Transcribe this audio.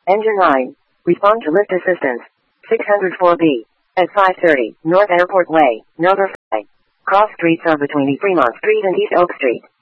Engine 9. Respond to lift assistance. 604B. At 530, North Airport Way, Notify. Cross streets are between East Fremont Street and East Oak Street.